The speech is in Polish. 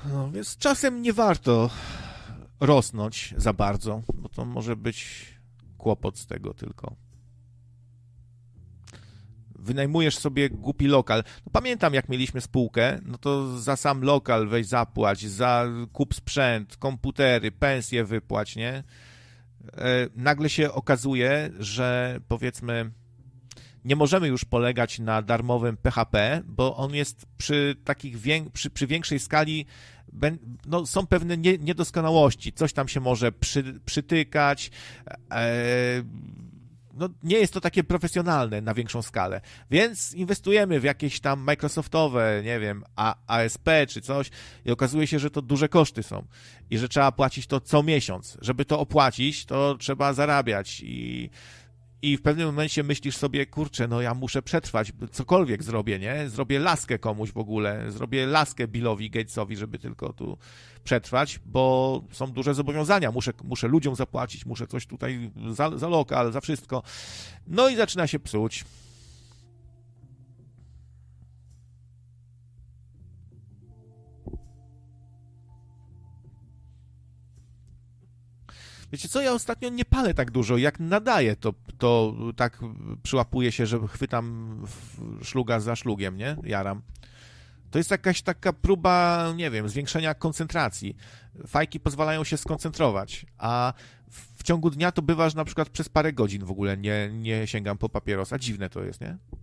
No, więc czasem nie warto rosnąć za bardzo, bo to może być kłopot z tego tylko. Wynajmujesz sobie głupi lokal. No, pamiętam, jak mieliśmy spółkę, no to za sam lokal weź zapłać, za kup sprzęt, komputery, pensje wypłać, nie? Nagle się okazuje, że powiedzmy nie możemy już polegać na darmowym PHP, bo on jest przy takich przy większej skali, no, są pewne niedoskonałości, coś tam się może przytykać, no, nie jest to takie profesjonalne na większą skalę, więc inwestujemy w jakieś tam Microsoftowe, nie wiem, ASP czy coś i okazuje się, że to duże koszty są i że trzeba płacić to co miesiąc. Żeby to opłacić, to trzeba zarabiać i w pewnym momencie myślisz sobie, kurczę, no ja muszę przetrwać, cokolwiek zrobię, nie? Zrobię laskę komuś w ogóle, zrobię laskę Billowi Gatesowi, żeby tylko tu przetrwać, bo są duże zobowiązania, muszę ludziom zapłacić, muszę coś tutaj za lokal, za wszystko. No i zaczyna się psuć. Wiecie co, ja ostatnio nie palę tak dużo, jak nadaję, to tak przyłapuję się, że chwytam szluga za szlugiem, nie? Jaram. To jest jakaś taka próba, nie wiem, zwiększenia koncentracji. Fajki pozwalają się skoncentrować, a w ciągu dnia to bywa, że na przykład przez parę godzin w ogóle nie sięgam po papierosa. Dziwne to jest, nie?